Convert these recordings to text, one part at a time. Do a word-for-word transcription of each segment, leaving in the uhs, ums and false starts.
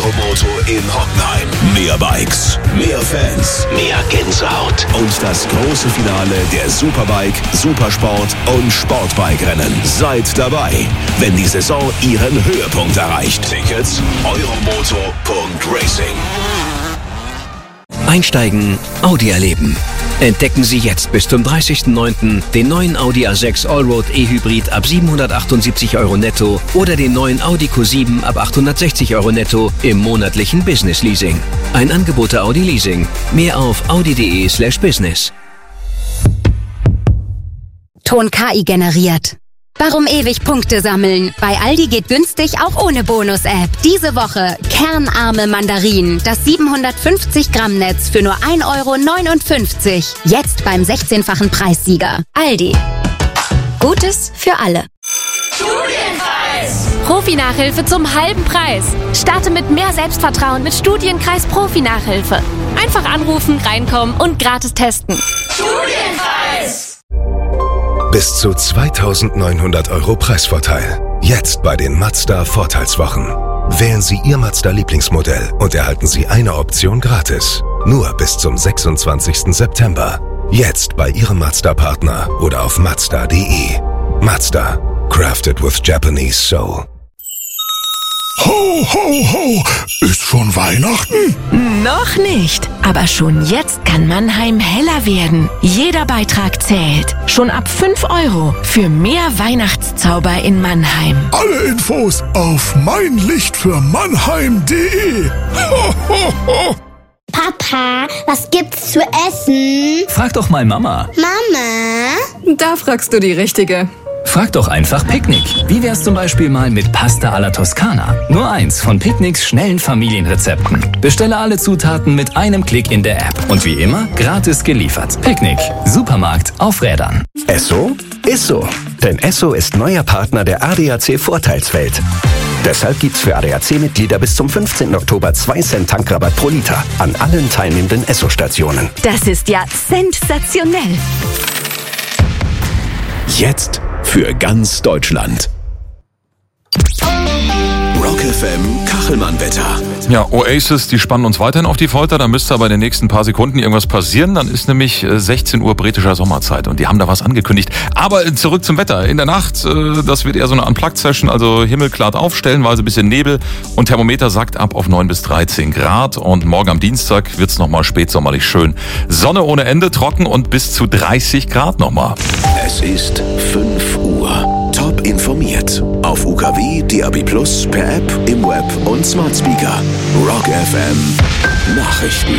Euromoto in Hockenheim. Mehr Bikes, mehr Fans, mehr Gänsehaut und das große Finale der Superbike, Supersport und Sportbike-Rennen. Seid dabei, wenn die Saison ihren Höhepunkt erreicht. Tickets euromoto punkt racing. Einsteigen, Audi erleben. Entdecken Sie jetzt bis zum dreißigsten neunten den neuen Audi A sechs Allroad E-Hybrid ab siebenhundertachtundsiebzig Euro netto oder den neuen Audi Q sieben ab achthundertsechzig Euro netto im monatlichen Business Leasing. Ein Angebot der Audi Leasing. Mehr auf audi.de slash business. Ton K I generiert. Warum ewig Punkte sammeln? Bei Aldi geht günstig auch ohne Bonus-App. Diese Woche kernarme Mandarinen. Das siebenhundertfünfzig Gramm Netz für nur ein Euro neunundfünfzig. Jetzt beim sechzehnfachen Preissieger. Aldi. Gutes für alle. Studienkreis. Profi-Nachhilfe zum halben Preis. Starte mit mehr Selbstvertrauen mit Studienkreis Profi-Nachhilfe. Einfach anrufen, reinkommen und gratis testen. Studienkreis. Bis zu zweitausendneunhundert Euro Preisvorteil. Jetzt bei den Mazda Vorteilswochen. Wählen Sie Ihr Mazda-Lieblingsmodell und erhalten Sie eine Option gratis. Nur bis zum sechsundzwanzigsten September. Jetzt bei Ihrem Mazda-Partner oder auf mazda punkt de. Mazda. Crafted with Japanese soul. Ho, ho, ho! Ist schon Weihnachten? Noch nicht, aber schon jetzt kann Mannheim heller werden. Jeder Beitrag zählt. Schon ab fünf Euro für mehr Weihnachtszauber in Mannheim. Alle Infos auf mein Licht für Mannheim punkt de. Ho, ho, ho! Papa, was gibt's zu essen? Frag doch mal Mama. Mama? Da fragst du die Richtige. Frag doch einfach Picknick. Wie wär's zum Beispiel mal mit Pasta alla Toscana? Nur eins von Picknicks schnellen Familienrezepten. Bestelle alle Zutaten mit einem Klick in der App. Und wie immer, gratis geliefert. Picknick. Supermarkt auf Rädern. Esso ist so. Denn Esso ist neuer Partner der A D A C Vorteilswelt. Deshalb gibt's für A D A C-Mitglieder bis zum fünfzehnten Oktober zwei Cent Tankrabatt pro Liter an allen teilnehmenden Esso-Stationen. Das ist ja sensationell. Jetzt für ganz Deutschland. Rock F M Kachelmann-Wetter. Ja, Oasis, die spannen uns weiterhin auf die Folter. Da müsste aber in den nächsten paar Sekunden irgendwas passieren. Dann ist nämlich sechzehn Uhr britischer Sommerzeit und die haben da was angekündigt. Aber zurück zum Wetter. In der Nacht, das wird eher so eine Unplugged-Session, also Himmel klart auf, stellenweise ein bisschen Nebel und Thermometer sackt ab auf neun bis dreizehn Grad. Und morgen am Dienstag wird's nochmal spätsommerlich schön. Sonne ohne Ende, trocken und bis zu dreißig Grad nochmal. Es ist fünf Uhr. Top informiert. Auf U K W, D A B plus, per App, im Web und Smart Speaker. Rock F M Nachrichten.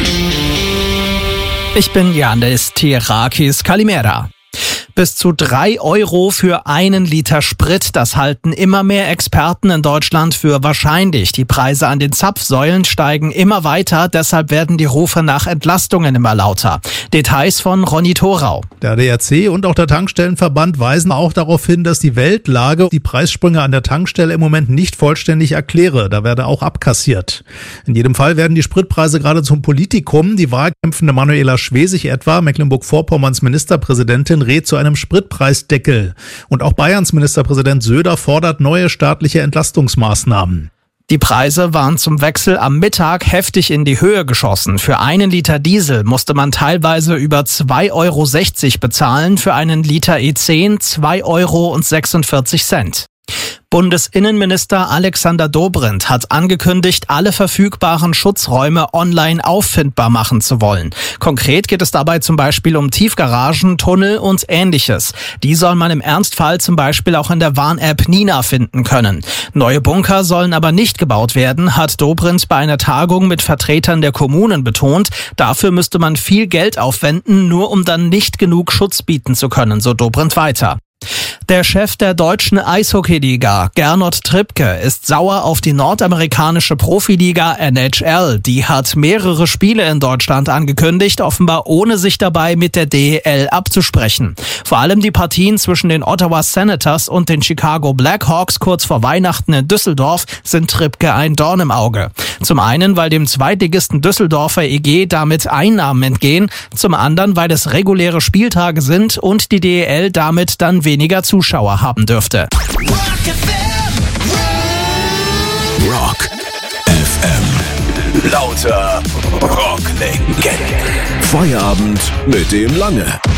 Ich bin Yannis Tirakis Kalimera. Bis zu drei Euro für einen Liter Sprit, das halten immer mehr Experten in Deutschland für wahrscheinlich. Die Preise an den Zapfsäulen steigen immer weiter, deshalb werden die Rufe nach Entlastungen immer lauter. Details von Ronny Thorau. Der A D A C und auch der Tankstellenverband weisen auch darauf hin, dass die Weltlage die Preissprünge an der Tankstelle im Moment nicht vollständig erkläre. Da werde auch abkassiert. In jedem Fall werden die Spritpreise gerade zum Politikum. Die wahlkämpfende Manuela Schwesig etwa, Mecklenburg-Vorpommerns Ministerpräsidentin, rät zu einem Spritpreisdeckel. Und auch Bayerns Ministerpräsident Söder fordert neue staatliche Entlastungsmaßnahmen. Die Preise waren zum Wechsel am Mittag heftig in die Höhe geschossen. Für einen Liter Diesel musste man teilweise über zwei Euro sechzig bezahlen, für einen Liter E zehn zwei Euro sechsundvierzig Cent. Bundesinnenminister Alexander Dobrindt hat angekündigt, alle verfügbaren Schutzräume online auffindbar machen zu wollen. Konkret geht es dabei zum Beispiel um Tiefgaragen, Tunnel und Ähnliches. Die soll man im Ernstfall zum Beispiel auch in der Warn-App Nina finden können. Neue Bunker sollen aber nicht gebaut werden, hat Dobrindt bei einer Tagung mit Vertretern der Kommunen betont. Dafür müsste man viel Geld aufwenden, nur um dann nicht genug Schutz bieten zu können, so Dobrindt weiter. Der Chef der deutschen Eishockeyliga, Gernot Trippke, ist sauer auf die nordamerikanische Profiliga N H L. Die hat mehrere Spiele in Deutschland angekündigt, offenbar ohne sich dabei mit der D E L abzusprechen. Vor allem die Partien zwischen den Ottawa Senators und den Chicago Blackhawks kurz vor Weihnachten in Düsseldorf sind Trippke ein Dorn im Auge. Zum einen, weil dem Zweitligisten Düsseldorfer E G damit Einnahmen entgehen, zum anderen, weil es reguläre Spieltage sind und die D E L damit dann weniger Zuschauer haben dürfte. Rock F M Lauter Rocklegenden. Feierabend mit dem Lange.